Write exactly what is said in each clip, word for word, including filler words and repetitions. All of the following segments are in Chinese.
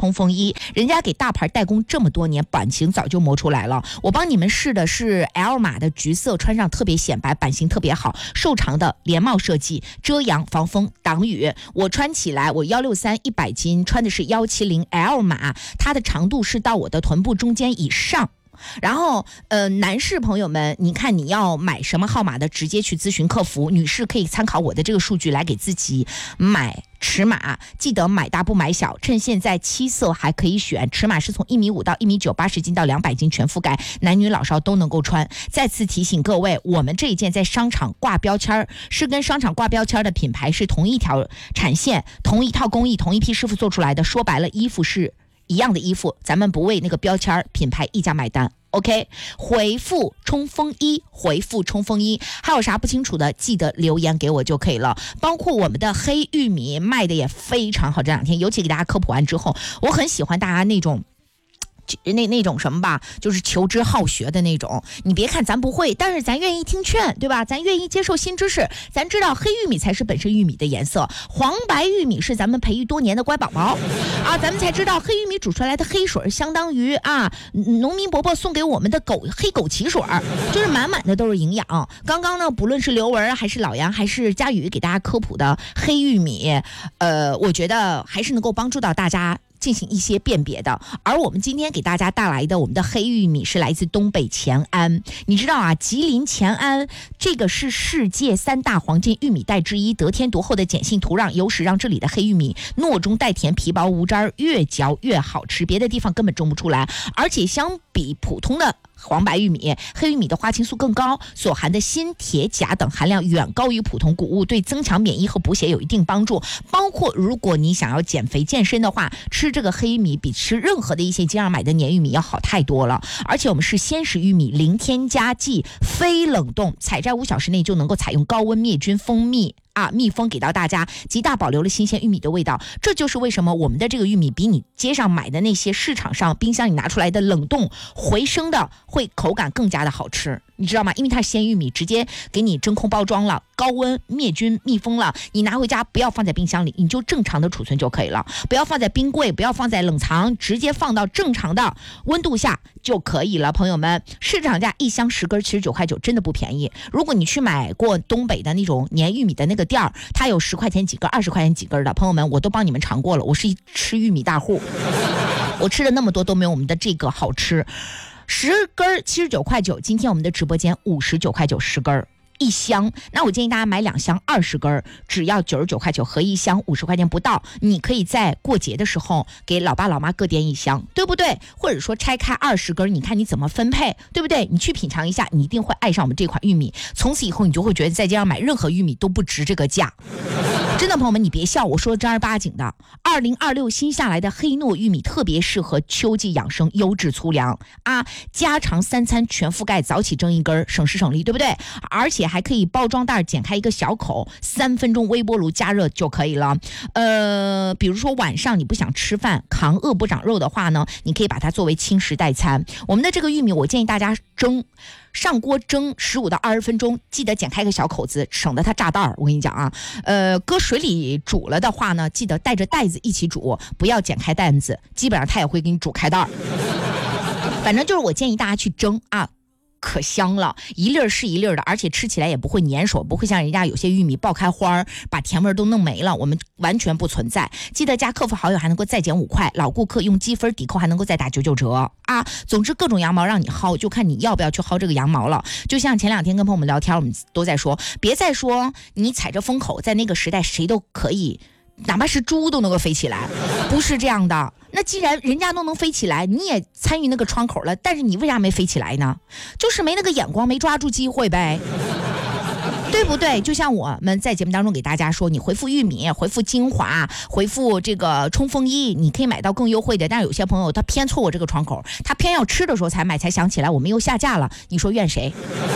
冲锋衣，人家给大牌代工这么多年，版型早就磨出来了。我帮你们试的是 L 码的橘色，穿上特别显白，版型特别好，瘦长的连帽设计，遮阳防风挡雨。我穿起来，我幺六三一百斤，穿的是幺七零 L 码，它的长度是到我的臀部中间以上。然后呃，男士朋友们，你看你要买什么号码的，直接去咨询客服。女士可以参考我的这个数据来给自己买尺码，记得买大不买小，趁现在七色还可以选，尺码是从一米五到一米九，八十斤到两百斤全覆盖，男女老少都能够穿。再次提醒各位，我们这一件在商场挂标签，是跟商场挂标签的品牌是同一条产线，同一套工艺，同一批师傅做出来的。说白了，衣服是一样的衣服，咱们不为那个标签品牌一家买单。OK， 回复冲锋衣，回复冲锋衣，还有啥不清楚的记得留言给我就可以了。包括我们的黑玉米卖的也非常好，这两天尤其给大家科普完之后，我很喜欢大家那种那那种什么吧，就是求知好学的那种。你别看咱不会，但是咱愿意听劝，对吧？咱愿意接受新知识，咱知道黑玉米才是本身玉米的颜色，黄白玉米是咱们培育多年的乖宝宝啊，咱们才知道黑玉米煮出来的黑水相当于啊农民伯伯送给我们的枸黑枸杞水，就是满满的都是营养。刚刚呢，不论是刘文还是老杨还是佳宇给大家科普的黑玉米，呃，我觉得还是能够帮助到大家进行一些辨别的。而我们今天给大家带来的我们的黑玉米是来自东北乾安。你知道啊，吉林乾安这个是世界三大黄金玉米带之一，得天独厚的碱性土壤优势让这里的黑玉米糯中带甜，皮薄无渣，越嚼越好吃，别的地方根本种不出来。而且相比普通的黄白玉米，黑玉米的花青素更高，所含的锌、铁、钾等含量远高于普通谷物，对增强免疫和补血有一定帮助。包括如果你想要减肥健身的话，吃这个黑玉米比吃任何的一些街上买的黏玉米要好太多了。而且我们是鲜食玉米，零添加剂，非冷冻，采摘五小时内就能够采用高温灭菌封密啊，密封给到大家，极大保留了新鲜玉米的味道。这就是为什么我们的这个玉米比你街上买的那些市场上冰箱里拿出来的冷冻回升的会口感更加的好吃，你知道吗？因为它是鲜玉米，直接给你真空包装了，高温灭菌密封了，你拿回家不要放在冰箱里，你就正常的储存就可以了，不要放在冰柜，不要放在冷藏，直接放到正常的温度下就可以了。朋友们，市场价一箱十根七十九块九，真的不便宜。如果你去买过东北的那种黏玉米的那个店儿，它有十块钱几根、二十块钱几根的，朋友们我都帮你们尝过了，我是一吃玉米大户，我吃了那么多都没有我们的这个好吃。十根七十九块九，今天我们的直播间五十九块九十根一箱，那我建议大家买两箱二十根，只要九十九块九，合一箱五十块钱不到。你可以在过节的时候给老爸老妈各点一箱，对不对？或者说拆开二十根，你看你怎么分配，对不对？你去品尝一下，你一定会爱上我们这款玉米。从此以后，你就会觉得在街上买任何玉米都不值这个价。真的朋友们，你别笑，我说的正儿八经的。二零二六新下来的黑糯玉米特别适合秋季养生，优质粗粮啊，家常三餐全覆盖，早起蒸一根，省时省力，对不对？而且还可以包装袋剪开一个小口，三分钟微波炉加热就可以了。呃，比如说晚上你不想吃饭，扛饿不长肉的话呢，你可以把它作为轻食代餐。我们的这个玉米，我建议大家蒸。上锅蒸十五到二十分钟，记得剪开个小口子，省得它炸弹儿。我跟你讲啊，呃，搁水里煮了的话呢，记得带着袋子一起煮，不要剪开袋子，基本上它也会给你煮开袋儿。反正就是我建议大家去蒸啊。可香了，一粒儿是一粒儿的，而且吃起来也不会粘手，不会像人家有些玉米爆开花把甜味都弄没了，我们完全不存在。记得加客服好友还能够再减五块，老顾客用积分抵扣还能够再打九九折啊！总之各种羊毛让你薅，就看你要不要去薅这个羊毛了。就像前两天跟朋友们聊天，我们都在说，别再说你踩着风口，在那个时代谁都可以，哪怕是猪都能够飞起来，不是这样的。那既然人家都能飞起来，你也参与那个窗口了，但是你为啥没飞起来呢？就是没那个眼光，没抓住机会呗，对不对？就像我们在节目当中给大家说，你回复玉米，回复精华，回复这个冲锋衣，你可以买到更优惠的。但是有些朋友他偏错过这个窗口，他偏要吃的时候才买，才想起来我们又下架了，你说怨谁？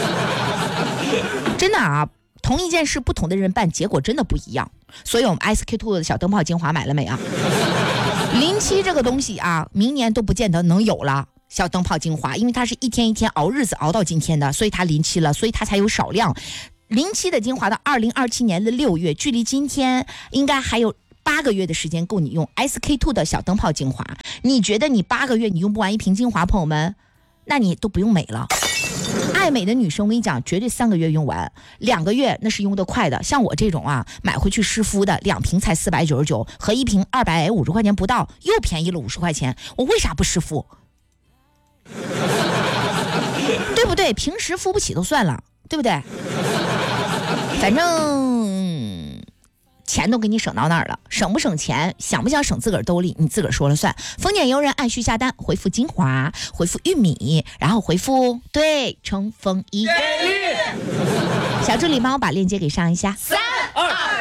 真的啊，同一件事不同的人办，结果真的不一样。所以我们 S K two 的小灯泡精华买了没啊？临期这个东西啊，明年都不见得能有了。小灯泡精华，因为它是一天一天熬日子熬到今天的，所以它临期了，所以它才有少量。临期的精华到二零二七年的六月，距离今天应该还有八个月的时间够你用 S K two 的小灯泡精华。你觉得你八个月你用不完一瓶精华，朋友们，那你都不用美了。爱美的女生，我跟你讲，绝对三个月用完，两个月那是用得快的。像我这种啊，买回去湿敷的，两瓶才四百九十九，和一瓶二百五十块钱不到，又便宜了五十块钱。我为啥不湿敷？对不对？平时敷不起都算了，对不对？反正钱都给你省到那儿了，省不省钱，想不想省自个儿兜里，你自个儿说了算。丰俭由人，按需下单，回复精华，回复玉米，然后回复对冲锋衣。小助理帮我把链接给上一下。 三二